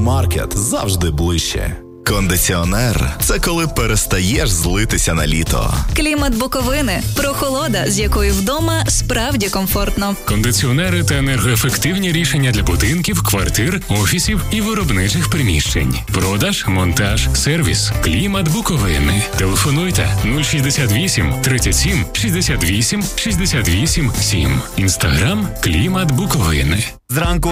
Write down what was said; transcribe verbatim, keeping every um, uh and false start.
супермаркет завжди ближче. Кондиціонер – це коли перестаєш злитися на літо. Клімат Буковини – прохолода, з якою вдома справді комфортно. Кондиціонери та енергоефективні рішення для будинків, квартир, офісів і виробничих приміщень. Продаж, монтаж, сервіс. Клімат Буковини. Телефонуйте нуль шістдесят вісім тридцять сім шістдесят вісім шістдесят вісім сім. Інстаграм – Клімат Буковини. Зранку